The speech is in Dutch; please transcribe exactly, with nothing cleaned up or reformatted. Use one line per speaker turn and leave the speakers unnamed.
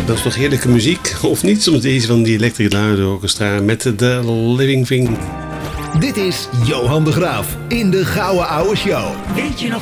Dat is toch heerlijke muziek, of niet? Soms deze van die Electric Light Orchestra met de Living Thing.
Dit is Johan de Graaf in de Gouden Ouwe Show.
Weet je nog